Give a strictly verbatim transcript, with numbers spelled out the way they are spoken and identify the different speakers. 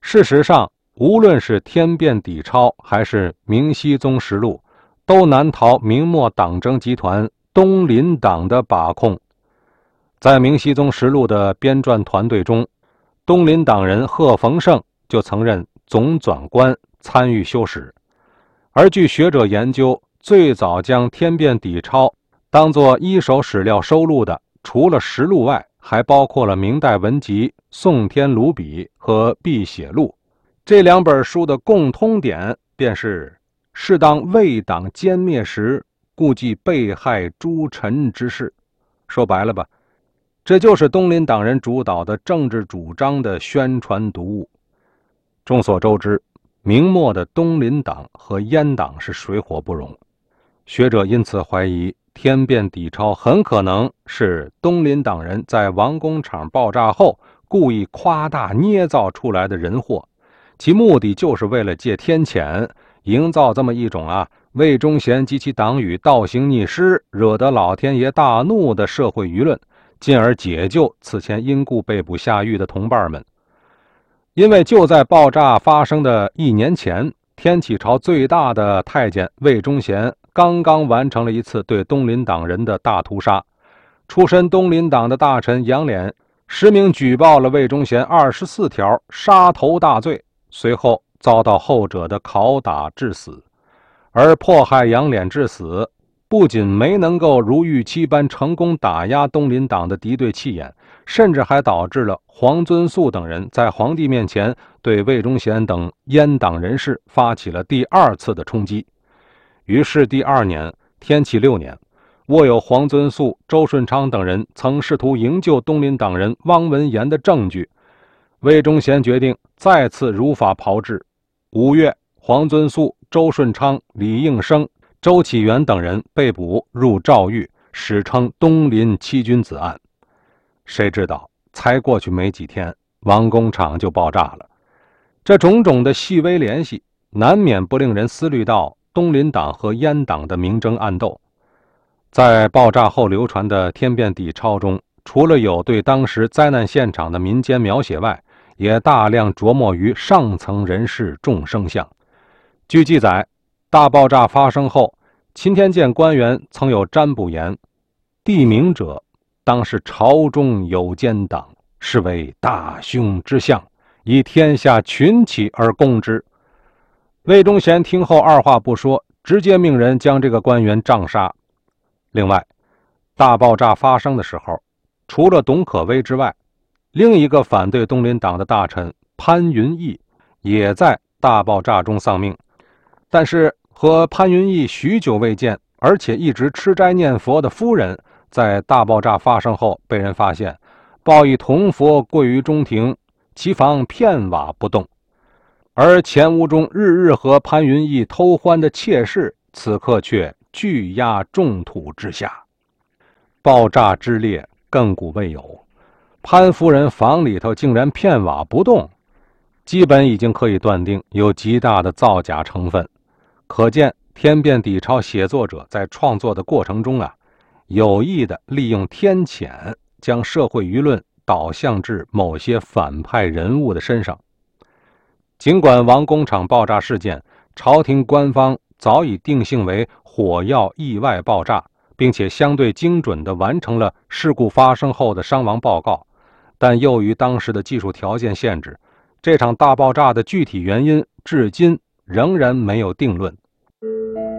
Speaker 1: 事实上，无论是《天变底钞》还是《明熹宗实录》，都难逃明末党争集团东林党的把控。在《明熹宗实录》的编撰团队中，东林党人贺逢胜就曾任总纂官，参与修史。而据学者研究，最早将《天变底钞》当作一手史料收录的，除了实录外，还包括了明代文集《宋天卢笔》和《辟写录》。这两本书的共通点便是适当为党歼灭时，顾忌被害诸臣之事。说白了吧，这就是东林党人主导的政治主张的宣传读物。众所周知，明末的东林党和阉党是水火不容，学者因此怀疑《天变底钞》很可能是东林党人在王工厂爆炸后故意夸大捏造出来的人祸，其目的就是为了借天谴，营造这么一种啊魏忠贤及其党羽倒行逆施，惹得老天爷大怒的社会舆论，进而解救此前因故被捕下狱的同伴们。因为就在爆炸发生的一年前，天启朝最大的太监魏忠贤刚刚完成了一次对东林党人的大屠杀。出身东林党的大臣杨涟实名举报了魏忠贤二十四条杀头大罪，随后遭到后者的拷打致死。而迫害杨涟致死，不仅没能够如预期般成功打压东林党的敌对气焰，甚至还导致了黄遵素等人在皇帝面前对魏忠贤等阉党人士发起了第二次的冲击。于是第二年，天启六年，握有黄遵素、周顺昌等人曾试图营救东林党人汪文言的证据，魏忠贤决定再次如法炮制。五月，黄遵素、周顺昌、李应生、周启元等人被捕入诏狱，史称东林七君子案。谁知道才过去没几天，王工厂就爆炸了。这种种的细微联系，难免不令人思虑到东林党和阉党的明争暗斗。在爆炸后流传的《天变底钞》中，除了有对当时灾难现场的民间描写外，也大量琢磨于上层人士众生相。据记载，大爆炸发生后，钦天监官员曾有占卜言：地明者，当是朝中有奸党，是为大凶之象，以天下群起而攻之。魏忠贤听后二话不说，直接命人将这个官员杖杀。另外，大爆炸发生的时候，除了董可薇之外，另一个反对东林党的大臣潘云逸也在大爆炸中丧命。但是和潘云逸许久未见，而且一直吃斋念佛的夫人，在大爆炸发生后被人发现抱一铜佛跪于中庭，其房片瓦不动。而前屋中日日和潘云逸偷欢的妾室，此刻却拒压重土之下。爆炸之烈亘古未有，潘夫人房里头竟然片瓦不动，基本已经可以断定有极大的造假成分。可见《天变底钞》写作者在创作的过程中啊，有意的利用天谴，将社会舆论导向至某些反派人物的身上。尽管王工厂爆炸事件，朝廷官方早已定性为火药意外爆炸，并且相对精准地完成了事故发生后的伤亡报告，但由于当时的技术条件限制，这场大爆炸的具体原因至今仍然没有定论。